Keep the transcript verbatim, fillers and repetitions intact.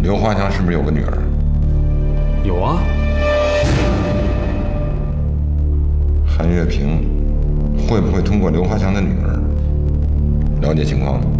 刘华强是不是有个女儿？ 有啊。 韩月平会不会通过刘华强的女儿了解情况呢？